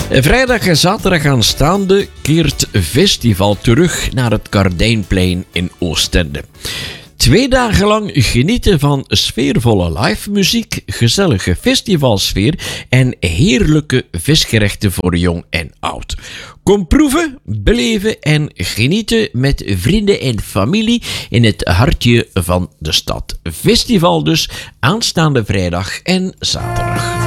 Vrijdag en zaterdag aanstaande keert Festival terug naar het Kardijnplein in Oostende. 2 dagen lang genieten van sfeervolle live muziek, gezellige festivalsfeer en heerlijke visgerechten voor jong en oud. Kom proeven, beleven en genieten met vrienden en familie in het hartje van de stad. Festival dus aanstaande vrijdag en zaterdag.